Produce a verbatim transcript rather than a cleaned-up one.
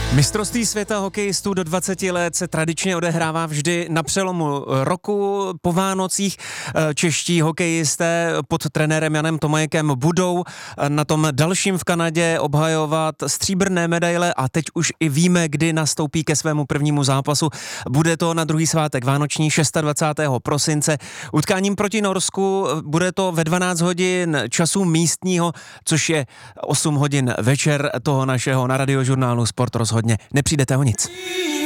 Mistrovství světa hokejistů do dvaceti let se tradičně odehrává vždy na přelomu roku. Po Vánocích čeští hokejisté pod trenérem Janem Tomajekem budou na tom dalším v Kanadě obhajovat stříbrné medaile a teď už i víme, kdy nastoupí ke svému prvnímu zápasu. Bude to na druhý svátek vánoční dvacátého šestého prosince. Utkáním proti Norsku bude to ve dvanáct hodin času místního, což je osm hodin večer toho našeho na Radiožurnálu Sport rozhodně. Nepřijdete o nic.